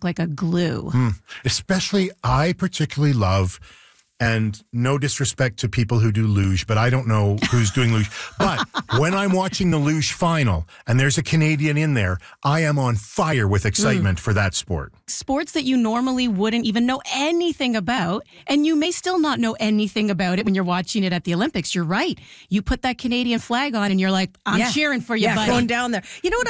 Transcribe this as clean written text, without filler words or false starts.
like a glue. Especially, I particularly love, and no disrespect to people who do luge, but I don't know who's doing luge. But when I'm watching the luge final and there's a Canadian in there, I am on fire with excitement for that sport. Sports that you normally wouldn't even know anything about, and you may still not know anything about it when you're watching it at the Olympics. You're right. You put that Canadian flag on and you're like, I'm cheering for you, buddy. Going down there. You know what